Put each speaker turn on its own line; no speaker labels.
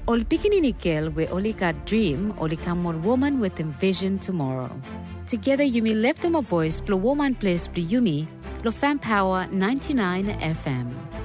Ol pikininikel we only got dream, only come one woman with envision tomorrow. Together you may lift them a voice, blow woman place, blow yumi, blow fan power 99 FM.